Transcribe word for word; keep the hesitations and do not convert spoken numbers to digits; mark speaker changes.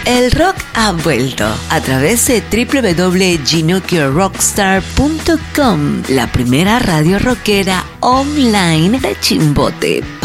Speaker 1: El rock ha vuelto a través de doble u doble u doble punto ginocchio rockstar punto com, la primera radio rockera online de Chimbote.